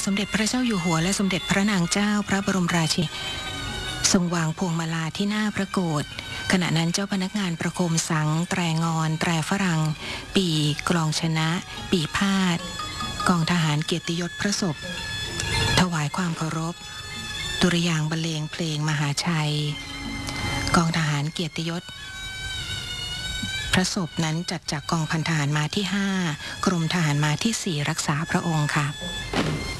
สมเด็จพระเจ้าอยู่หัวและสมเด็จพระนางเจ้าพระบรมราชินีทรงวางพวงมาลาที่หน้าพระโกฐขณะนั้นเจ้าพนักงานประโคมสังแตรงอนแตรฝรั่งปีกลองชนะปีพาดกองทหารเกียรติยศพระศพถวายความเคารพดุริยางค์บรรเลงเพลงมหาชัยกองทหารเกียรติยศพระศพนั้นจัดจากกองพันทหารม้าที่5กรมทหารม้าที่4รักษาพระองค์ค่ะ